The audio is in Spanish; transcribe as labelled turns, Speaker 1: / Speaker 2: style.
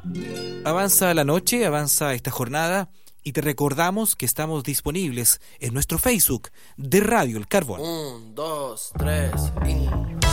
Speaker 1: Avanza la noche, avanza esta jornada y te recordamos que estamos disponibles en nuestro Facebook de Radio El Carbón.
Speaker 2: 1, 2, 3 y...